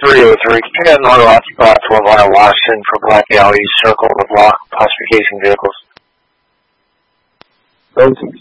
303, can I get an auto occupied 12 mile Washington for Black Alley circle with lock classification vehicles? Those